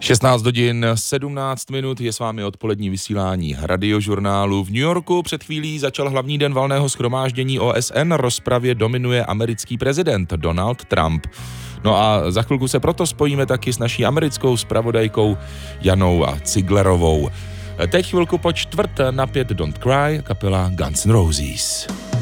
16 hodin 17 minut je s vámi odpolední vysílání radiožurnálu. V New Yorku před chvílí začal hlavní den valného shromáždění OSN, rozpravě dominuje americký prezident Donald Trump. No a za chvilku se proto spojíme taky s naší americkou zpravodajkou Janou Ciglerovou. Teď chvilku po 4:45 Don't Cry, kapela Guns N' Roses.